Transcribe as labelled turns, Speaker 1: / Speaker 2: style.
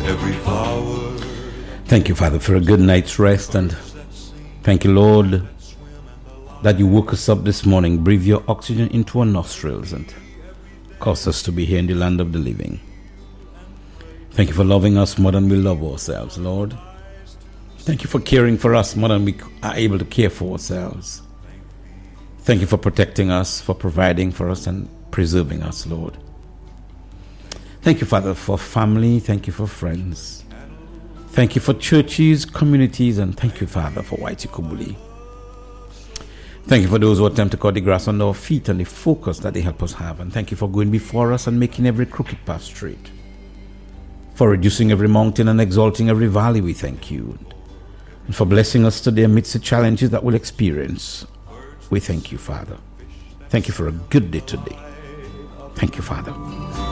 Speaker 1: every flower.
Speaker 2: Thank you, Father, for a good night's rest, and thank you, Lord, that you woke us up this morning, breathe your oxygen into our nostrils, and cause us to be here in the land of the living. Thank you for loving us more than we love ourselves, Lord. Thank you for caring for us more than we are able to care for ourselves. Thank you for protecting us, for providing for us, and preserving us, Lord. Thank you, Father, for family. Thank you for friends. Thank you for churches, communities, and thank you, Father, for Waitukubuli. Thank you for those who attempt to cut the grass under our feet and the focus that they help us have. And thank you for going before us and making every crooked path straight. For reducing every mountain and exalting every valley, we thank you. And for blessing us today amidst the challenges that we'll experience, we thank you, Father. Thank you for a good day today. Thank you, Father.